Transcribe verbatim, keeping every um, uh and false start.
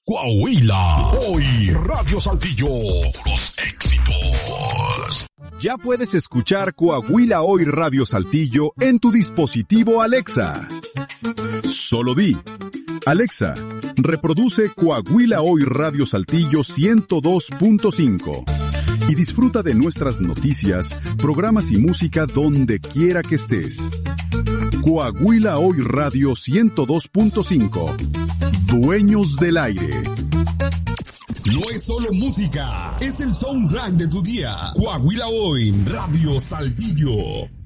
Coahuila, hoy Radio Saltillo, los éxitos. Ya puedes escuchar Coahuila Hoy Radio Saltillo en tu dispositivo Alexa. Solo di, Alexa, reproduce Coahuila Hoy Radio Saltillo ciento dos punto cinco y disfruta de nuestras noticias, programas y música donde quiera que estés. Coahuila Hoy Radio ciento dos punto cinco. Dueños del aire. No es solo música, es el soundtrack de tu día. Coahuila Hoy Radio Saltillo.